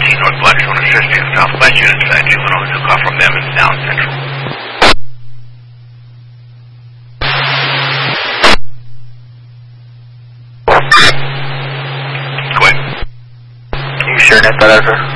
14 North Blackstone assisting. Southwest units at Juvenile took off from them and down Central. Go ahead. Can you share net that, sir?